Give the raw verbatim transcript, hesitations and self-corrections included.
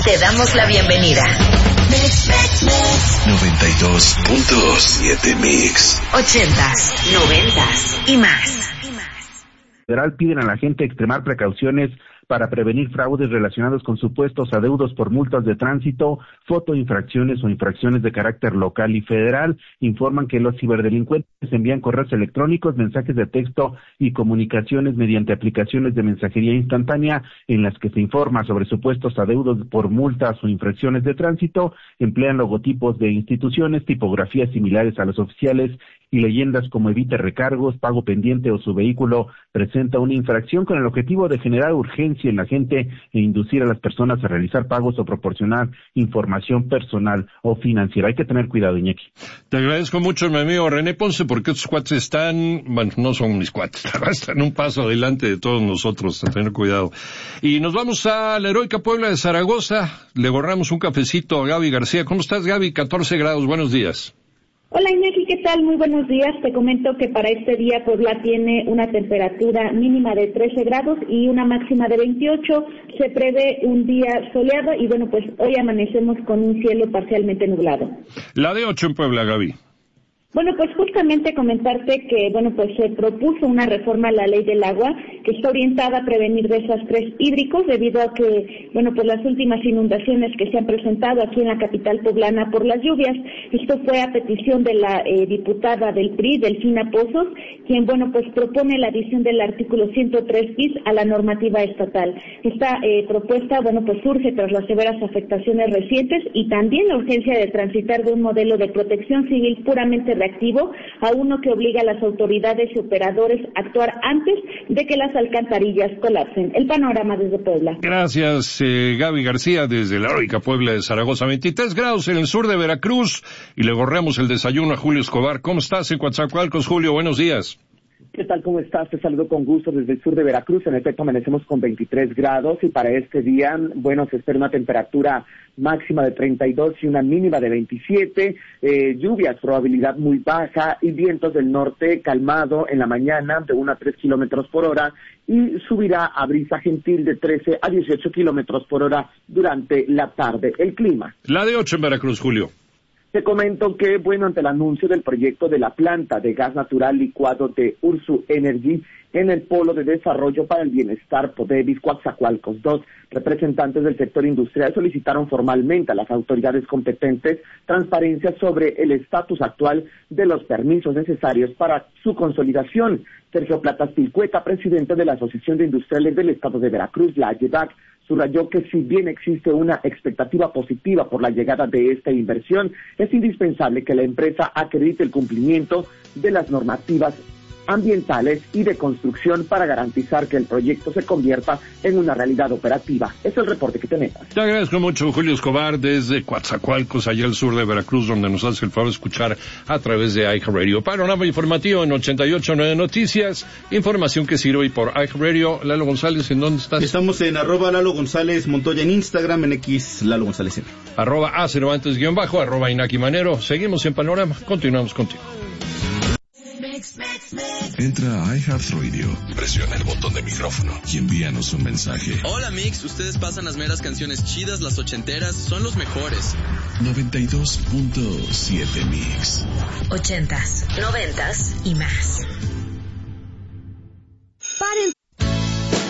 Te damos la bienvenida. noventa y dos punto siete Mix. Ochentas, noventas y más. Federal piden a la gente extremar precauciones para prevenir fraudes relacionados con supuestos adeudos por multas de tránsito, fotoinfracciones o infracciones de carácter local y federal. Informan que los ciberdelincuentes envían correos electrónicos, mensajes de texto y comunicaciones mediante aplicaciones de mensajería instantánea en las que se informa sobre supuestos adeudos por multas o infracciones de tránsito. Emplean logotipos de instituciones, tipografías similares a los oficiales y leyendas como evite recargos, pago pendiente o su vehículo presenta una infracción, con el objetivo de generar urgencia en la gente e inducir a las personas a realizar pagos o proporcionar información personal o financiera. Hay que tener cuidado, Iñaki. Te agradezco mucho, mi amigo René Ponce, porque estos cuates están, bueno, no son mis cuates, están un paso adelante de todos nosotros, a tener cuidado. Y nos vamos a la heroica Puebla de Zaragoza, le borramos un cafecito a Gaby García. ¿Cómo estás, Gaby? catorce grados, buenos días. Hola Iñaki, ¿qué tal? Muy buenos días. Te comento que para este día Puebla tiene una temperatura mínima de trece grados y una máxima de veintiocho. Se prevé un día soleado y bueno, pues hoy amanecemos con un cielo parcialmente nublado. La de ocho en Puebla, Gaby. Bueno, pues justamente comentarte que, bueno, pues se propuso una reforma a la ley del agua que está orientada a prevenir desastres hídricos debido a que, bueno, pues las últimas inundaciones que se han presentado aquí en la capital poblana por las lluvias. Esto fue a petición de la eh, diputada del P R I, Delfina Pozos, quien, bueno, pues propone la adición del artículo ciento tres bis a la normativa estatal. Esta eh, propuesta, bueno, pues surge tras las severas afectaciones recientes y también la urgencia de transitar de un modelo de protección civil puramente reactivo a uno que obliga a las autoridades y operadores a actuar antes de que las alcantarillas colapsen. El panorama desde Puebla. Gracias, eh, Gaby García, desde la heroica Puebla de Zaragoza. veintitrés grados en el sur de Veracruz y le borramos el desayuno a Julio Escobar. ¿Cómo estás en Coatzacoalcos, Julio? Buenos días. ¿Qué tal? ¿Cómo estás? Te saludo con gusto desde el sur de Veracruz. En efecto, amanecemos con veintitrés grados y para este día, bueno, se espera una temperatura máxima de treinta y dos y una mínima de veintisiete. Eh, lluvias, probabilidad muy baja y vientos del norte calmado en la mañana de uno a tres kilómetros por hora y subirá a brisa gentil de trece a dieciocho kilómetros por hora durante la tarde. El clima. La de ocho en Veracruz, Julio. Te comento que, bueno, ante el anuncio del proyecto de la planta de gas natural licuado de Ursu Energy en el Polo de Desarrollo para el Bienestar Podevis Coatzacoalcos dos, representantes del sector industrial solicitaron formalmente a las autoridades competentes transparencia sobre el estatus actual de los permisos necesarios para su consolidación. Sergio Platas Pilcueta, presidente de la Asociación de Industriales del Estado de Veracruz, la AYEDAC, subrayó que si bien existe una expectativa positiva por la llegada de esta inversión, es indispensable que la empresa acredite el cumplimiento de las normativas ambientales y de construcción para garantizar que el proyecto se convierta en una realidad operativa. Es el reporte que tenemos. Te agradezco mucho, Julio Escobar, desde Coatzacoalcos, allá al sur de Veracruz, donde nos hace el favor de escuchar a través de iHeartRadio. Panorama informativo en ochenta y ocho punto nueve Noticias, información que sirve hoy por iHeartRadio. Lalo González, ¿en dónde estás? Estamos en arroba Lalo González Montoya en Instagram, en X Lalo González M. Arroba A Cervantes guión bajo, arroba Inaki Manero. Seguimos en Panorama, continuamos contigo. Entra a iHeartRadio, presiona el botón de micrófono y envíanos un mensaje. Hola Mix, ustedes pasan las meras canciones chidas, las ochenteras, son los mejores. noventa y dos punto siete Mix. Ochentas, noventas y más.